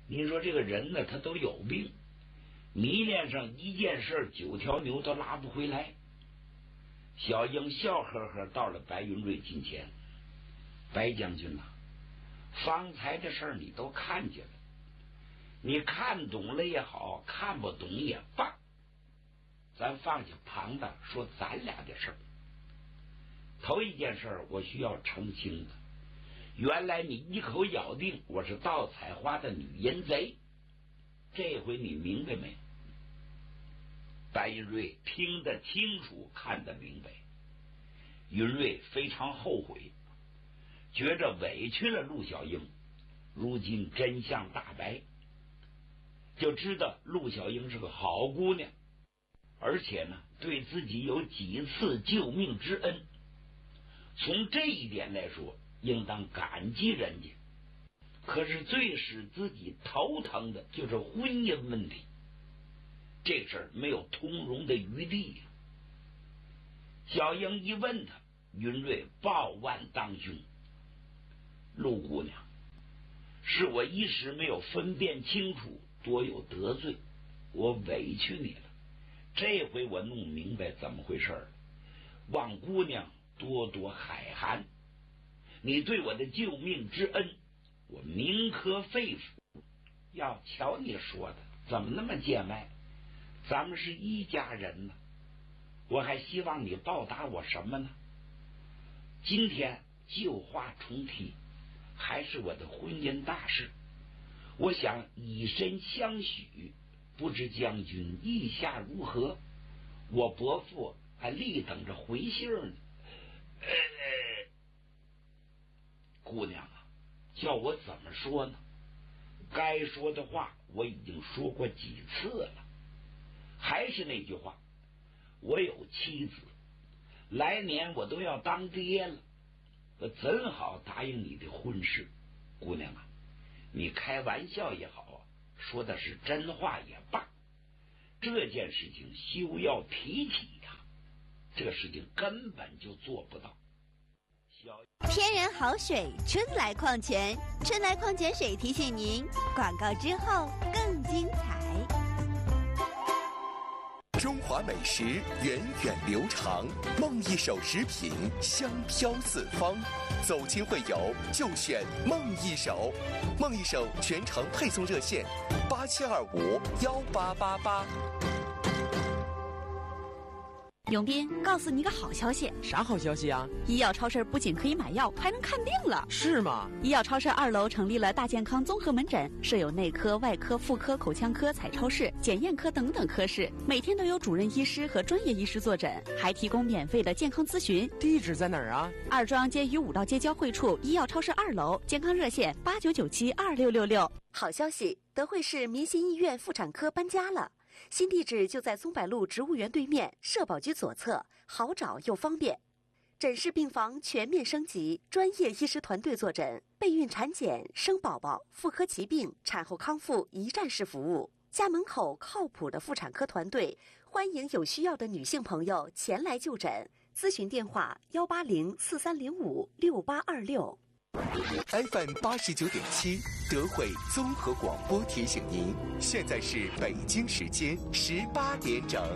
您说这个人呢，他都有病，迷恋上一件事9条牛都拉不回来。小英笑呵呵到了白云瑞近前，白将军啊，方才的事儿你都看见了，你看懂了也好，看不懂也罢，咱放下旁的说咱俩的事儿。头一件事我需要澄清的，原来你一口咬定我是盗采花的女淫贼，这回你明白没有？白云瑞听得清楚，看得明白。云瑞非常后悔，觉着委屈了陆小英，如今真相大白，就知道陆小英是个好姑娘，而且呢对自己有几次救命之恩，从这一点来说应当感激人家。可是最使自己头疼的就是婚姻问题，这事儿没有通融的余地呀。小英一问他，云瑞报万当胸：陆姑娘，是我一时没有分辨清楚，多有得罪，我委屈你了。这回我弄明白怎么回事了，望姑娘多多海涵，你对我的救命之恩，我铭刻肺腑。要瞧你说的怎么那么见外，咱们是一家人呢，我还希望你报答我什么呢？今天旧话重提，还是我的婚姻大事，我想以身相许，不知将军意下如何？我伯父还立等着回信呢。姑娘啊，叫我怎么说呢？该说的话我已经说过几次了，还是那句话，我有妻子，来年我都要当爹了，我怎好答应你的婚事？姑娘啊，你开玩笑也好啊，说的是真话也罢，这件事情休要提起它，这事情根本就做不到。 天然好水，春来矿泉，春来矿泉水提醒您，广告之后更精彩。 中华美食源远流长，梦一手食品香飘四方，走亲会友就选梦一手。梦一手全程配送热线87251888。 永斌，告诉你个好消息。 啥好消息啊？ 医药超市不仅可以买药，还能看病了。 是吗？ 医药超市2楼成立了大健康综合门诊，设有内科、外科、妇科、口腔科、彩超室、检验科等等科室，每天都有主任医师和专业医师坐诊，还提供免费的健康咨询。 地址在哪儿啊？ 二庄街与5道街交汇处，医药超市2楼，健康热线89972666。好消息，德惠市民心医院妇产科搬家了。新地址就在松柏路植物园对面，社保局左侧，好找又方便。诊室病房全面升级，专业医师团队坐诊，备孕产检、生宝宝、妇科疾病、产后康复一站式服务。家门口靠谱的妇产科团队，欢迎有需要的女性朋友前来就诊。咨询电话18043056826。 FM 89.7德惠综合广播提醒您，现在是北京时间18点整。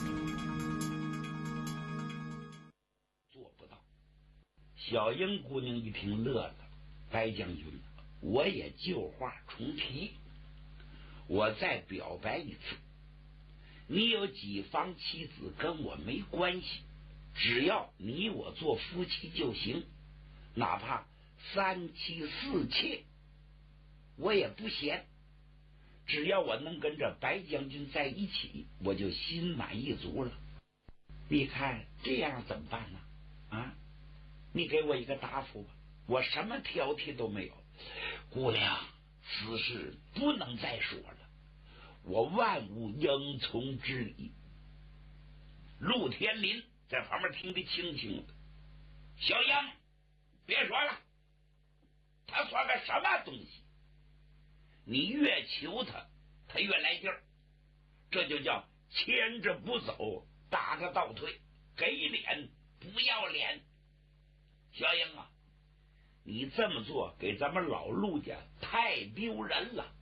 做不到。小英姑娘一听乐了，白将军，我也旧话重提，我再表白一次，你有几房妻子跟我没关系，只要你我做夫妻就行，哪怕3妻4妾我也不嫌，只要我能跟着白将军在一起，我就心满意足了。你看这样怎么办呢？啊，你给我一个答复吧，我什么挑剔都没有。姑娘，此事不能再说了，我万无应从之理。陆天林在旁边听得清清的，小杨别说了，他算个什么东西？你越求他，他越来劲儿，这就叫牵着不走，打个倒退，给脸不要脸。小英啊，你这么做给咱们老陆家太丢人了，